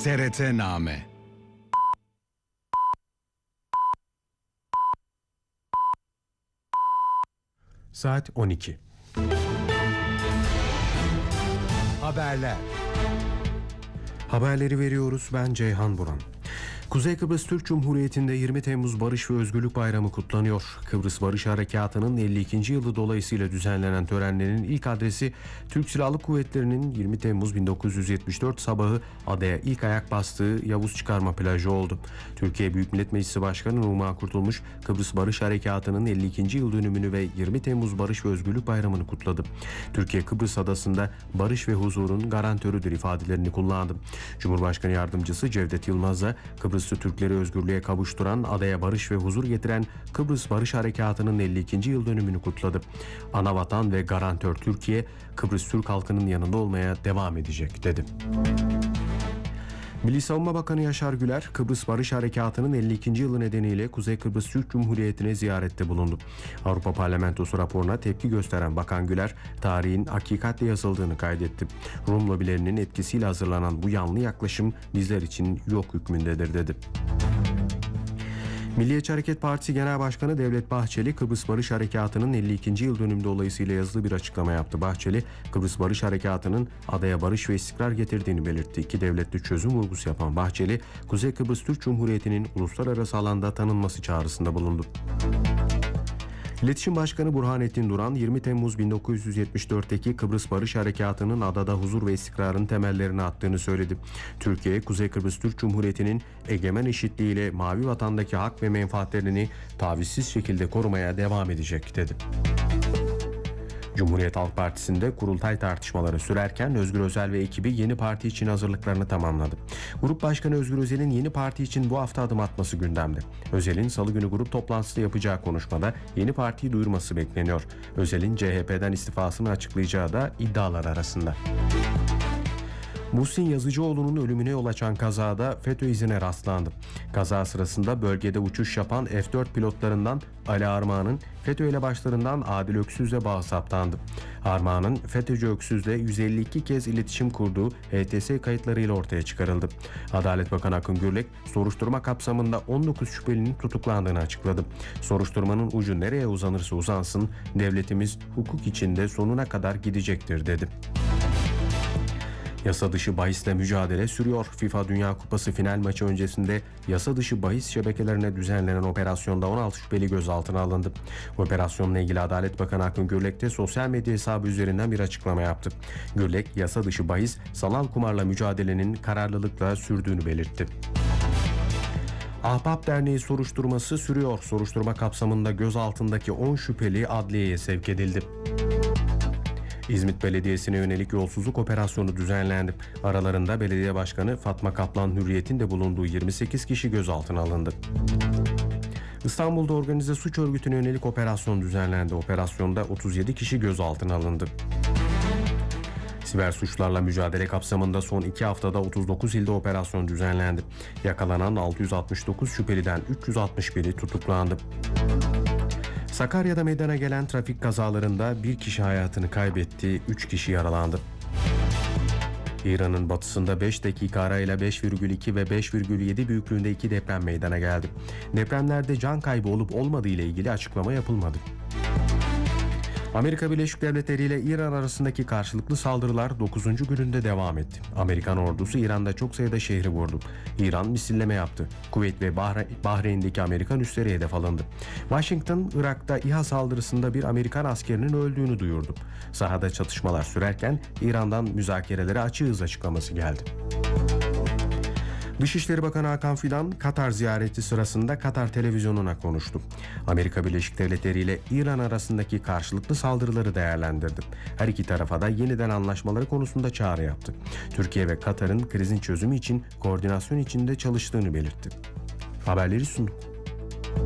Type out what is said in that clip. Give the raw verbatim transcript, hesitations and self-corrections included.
T R T-Name. Saat on iki. Haberler. Haberleri veriyoruz, ben Ceyhan Buran. Kuzey Kıbrıs Türk Cumhuriyeti'nde yirmi Temmuz Barış ve Özgürlük Bayramı kutlanıyor. Kıbrıs Barış Harekatı'nın elli ikinci yılı dolayısıyla düzenlenen törenlerin ilk adresi Türk Silahlı Kuvvetleri'nin yirmi Temmuz bin dokuz yüz yetmiş dört sabahı adaya ilk ayak bastığı Yavuz Çıkarma Plajı oldu. Türkiye Büyük Millet Meclisi Başkanı Numan Kurtulmuş, Kıbrıs Barış Harekatı'nın elli ikinci yıl dönümünü ve yirmi Temmuz Barış ve Özgürlük Bayramı'nı kutladı. Türkiye Kıbrıs Adası'nda barış ve huzurun garantörüdür ifadelerini kullandı. Cumhurbaşkanı Yardımcısı Cevdet Yılmaz da Kıbrıslı Türkleri özgürlüğe kavuşturan, adaya barış ve huzur getiren Kıbrıs Barış Harekatı'nın elli ikinci yıl dönümünü kutladı. Anavatan ve garantör Türkiye, Kıbrıs Türk halkının yanında olmaya devam edecek dedi. Milli Savunma Bakanı Yaşar Güler, Kıbrıs Barış Harekatı'nın elli ikinci yılı nedeniyle Kuzey Kıbrıs Türk Cumhuriyeti'ne ziyarette bulundu. Avrupa Parlamentosu raporuna tepki gösteren Bakan Güler, tarihin hakikatle yazıldığını kaydetti. Rum lobilerinin etkisiyle hazırlanan bu yanlı yaklaşım bizler için yok hükmündedir dedi. Milliyetçi Hareket Partisi Genel Başkanı Devlet Bahçeli, Kıbrıs Barış Harekatı'nın elli ikinci yıl dönümü dolayısıyla yazılı bir açıklama yaptı. Bahçeli, Kıbrıs Barış Harekatı'nın adaya barış ve istikrar getirdiğini belirtti. İki devletli çözüm vurgusu yapan Bahçeli, Kuzey Kıbrıs Türk Cumhuriyeti'nin uluslararası alanda tanınması çağrısında bulundu. İletişim Başkanı Burhanettin Duran, yirmi Temmuz bin dokuz yüz yetmiş dörtteki Kıbrıs Barış Harekatı'nın adada huzur ve istikrarın temellerini attığını söyledi. Türkiye, Kuzey Kıbrıs Türk Cumhuriyeti'nin egemen eşitliğiyle Mavi Vatan'daki hak ve menfaatlerini tavizsiz şekilde korumaya devam edecek dedi. Cumhuriyet Halk Partisi'nde kurultay tartışmaları sürerken Özgür Özel ve ekibi yeni parti için hazırlıklarını tamamladı. Grup Başkanı Özgür Özel'in yeni parti için bu hafta adım atması gündemde. Özel'in Salı günü grup toplantısı yapacağı konuşmada yeni partiyi duyurması bekleniyor. Özel'in C H P'den istifasını açıklayacağı da iddialar arasında. Muhsin Yazıcıoğlu'nun ölümüne yol açan kazada FETÖ izine rastlandı. Kaza sırasında bölgede uçuş yapan F dört pilotlarından Ali Armağan'ın FETÖ elebaşlarından Adil Öksüz'le bağı saptandı. Armağan'ın FETÖ'cü Öksüz'le yüz elli iki kez iletişim kurduğu H T S kayıtlarıyla ortaya çıkarıldı. Adalet Bakanı Akın Gürlek, soruşturma kapsamında on dokuz şüphelinin tutuklandığını açıkladı. Soruşturmanın ucu nereye uzanırsa uzansın, devletimiz hukuk içinde sonuna kadar gidecektir dedi. Yasa dışı bahisle mücadele sürüyor. FIFA Dünya Kupası final maçı öncesinde yasa dışı bahis şebekelerine düzenlenen operasyonda on altı şüpheli gözaltına alındı. Operasyonla ilgili Adalet Bakanı Akın Gürlek de sosyal medya hesabı üzerinden bir açıklama yaptı. Gürlek, yasa dışı bahis, sanal kumarla mücadelenin kararlılıkla sürdüğünü belirtti. Ahbap Derneği soruşturması sürüyor. Soruşturma kapsamında gözaltındaki on şüpheli adliyeye sevk edildi. İzmit Belediyesi'ne yönelik yolsuzluk operasyonu düzenlendi. Aralarında belediye başkanı Fatma Kaplan Hürriyet'in de bulunduğu yirmi sekiz kişi gözaltına alındı. İstanbul'da organize suç örgütüne yönelik operasyon düzenlendi. Operasyonda otuz yedi kişi gözaltına alındı. Siber suçlarla mücadele kapsamında son iki haftada otuz dokuz ilde operasyon düzenlendi. Yakalanan altı yüz altmış dokuz şüpheliden üç yüz altmış biri tutuklandı. Sakarya'da meydana gelen trafik kazalarında bir kişi hayatını kaybetti, üç kişi yaralandı. İran'ın batısında beş dakika arayla beş virgül iki ve beş virgül yedi büyüklüğünde iki deprem meydana geldi. Depremlerde can kaybı olup olmadığı ile ilgili açıklama yapılmadı. Amerika Birleşik Devletleri ile İran arasındaki karşılıklı saldırılar dokuzuncu gününde devam etti. Amerikan ordusu İran'da çok sayıda şehri vurdu. İran misilleme yaptı. Kuveyt ve Bahre- Bahreyn'deki Amerikan üsleri hedef alındı. Washington, Irak'ta İHA saldırısında bir Amerikan askerinin öldüğünü duyurdu. Sahada çatışmalar sürerken İran'dan müzakerelere açığız açıklaması geldi. Dışişleri Bakanı Hakan Fidan, Katar ziyareti sırasında Katar televizyonuna konuştu. Amerika Birleşik Devletleri ile İran arasındaki karşılıklı saldırıları değerlendirdi. Her iki tarafa da yeniden anlaşmaları konusunda çağrı yaptı. Türkiye ve Katar'ın krizin çözümü için koordinasyon içinde çalıştığını belirtti. Haberleri sunduk.